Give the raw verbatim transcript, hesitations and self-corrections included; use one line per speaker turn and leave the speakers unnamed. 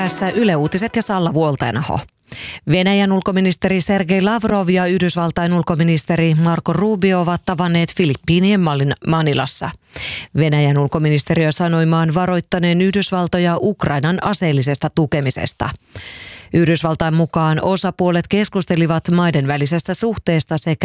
Tässä Yle Uutiset ja Salla Vuoltenaho. Venäjän ulkoministeri Sergei Lavrov ja Yhdysvaltain ulkoministeri Marco Rubio ovat tavanneet Filippiinien Manilassa. Venäjän ulkoministeriö sanoi maan varoittaneen Yhdysvaltoja Ukrainan aseellisesta tukemisesta. Yhdysvaltain mukaan osapuolet keskustelivat maiden välisestä suhteesta sekä